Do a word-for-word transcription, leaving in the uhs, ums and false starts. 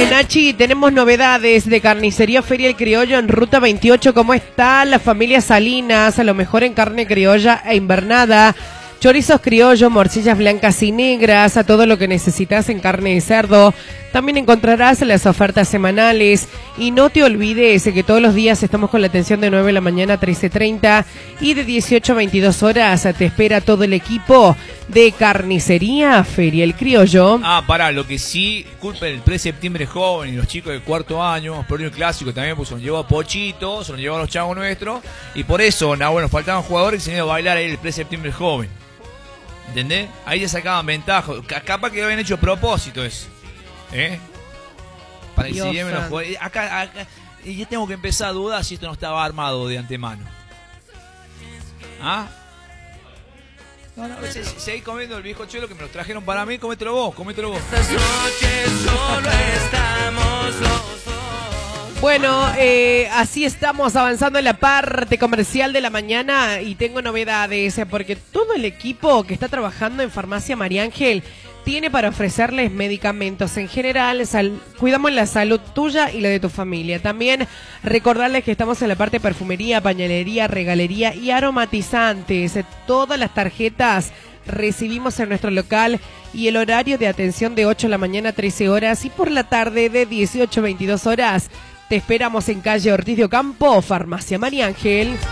Nachi, tenemos novedades de Carnicería Feria El Criollo en Ruta veintiocho. ¿Cómo está la familia Salinas? A lo mejor en carne criolla e invernada. Chorizos criollos, morcillas blancas y negras, a todo lo que necesitas en carne de cerdo. También encontrarás las ofertas semanales. Y no te olvides que todos los días estamos con la atención de nueve de la mañana a trece treinta y de dieciocho a veintidós horas. Te espera todo el equipo de Carnicería Feria El Criollo. Ah, pará, lo que sí, disculpen el pre-septiembre joven y los chicos de cuarto año, por el clásico también, pues se nos llevó a Pochito, se nos llevó a los chavos nuestros. Y por eso, nah, bueno, faltaban jugadores que se han ido a bailar ahí el pre-septiembre joven. ¿Entendés? Ahí ya sacaban ventaja. Capaz que habían hecho a propósito eso. ¿Eh? Para que se lleven los jugadores. Acá, acá, ya tengo que empezar a dudar si esto no estaba armado de antemano. ¿Ah? No, no, se, se, seguí comiendo el viejo chelo que me lo trajeron para mí. Comételo vos, comételo vos. Estas noches solo estamos los dos. Bueno, eh, así estamos avanzando en la parte comercial de la mañana y tengo novedades porque todo el equipo que está trabajando en Farmacia María Ángel tiene para ofrecerles medicamentos en general. Sal, cuidamos la salud tuya y la de tu familia. También recordarles que estamos en la parte de perfumería, pañalería, regalería y aromatizantes. Todas las tarjetas recibimos en nuestro local y el horario de atención de ocho de la mañana a trece horas y por la tarde de dieciocho a veintidós horas. Te esperamos en calle Ortiz de Ocampo, Farmacia María Ángel.